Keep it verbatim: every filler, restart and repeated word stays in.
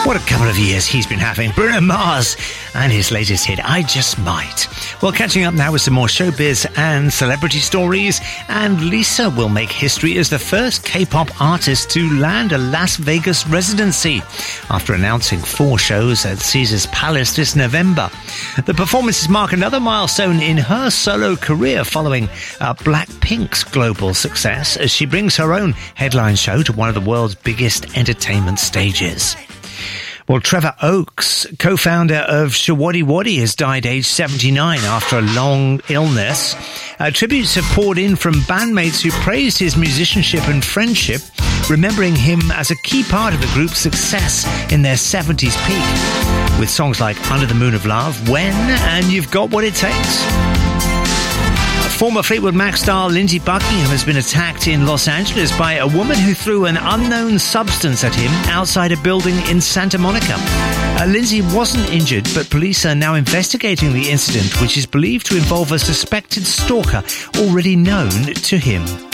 What a couple of years he's been having. Bruno Mars and his latest hit, I Just Might. Well, catching up now with some more showbiz and celebrity stories. And Lisa will make history as the first K-pop artist to land a Las Vegas residency after announcing four shows at Caesars Palace this November. The performances mark another milestone in her solo career following uh, Blackpink's global success as she brings her own headline show to one of the world's biggest entertainment stages. Well, Trevor Oakes, co-founder of Shawadi Wadi, has died aged seventy-nine after a long illness. Uh, tributes have poured in from bandmates who praised his musicianship and friendship, remembering him as a key part of the group's success in their seventies peak, with songs like Under the Moon of Love, When, and You've Got What It Takes. Former Fleetwood Mac star Lindsey Buckingham has been attacked in Los Angeles by a woman who threw an unknown substance at him outside a building in Santa Monica. Uh, Lindsey wasn't injured, but police are now investigating the incident, which is believed to involve a suspected stalker already known to him.